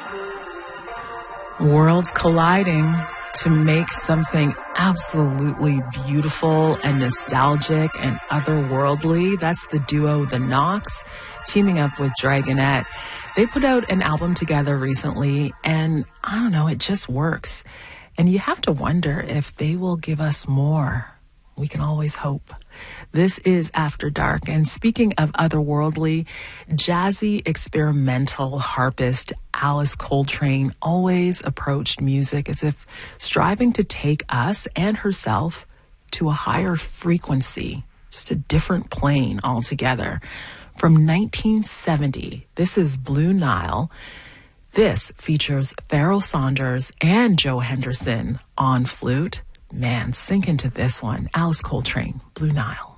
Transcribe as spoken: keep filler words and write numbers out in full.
Worlds colliding to make something absolutely beautiful and nostalgic and otherworldly. That's the duo The Knocks teaming up with Dragonette. They put out an album together recently, and I don't know, it just works. And you have to wonder if they will give us more. We can always hope. This is After Dark, and speaking of otherworldly, jazzy experimental harpist Alice Coltrane always approached music as if striving to take us and herself to a higher frequency, just a different plane altogether. From nineteen seventy, this is Blue Nile. This features Pharoah Sanders and Joe Henderson on flute. Man, sink into this one. Alice Coltrane, Blue Nile.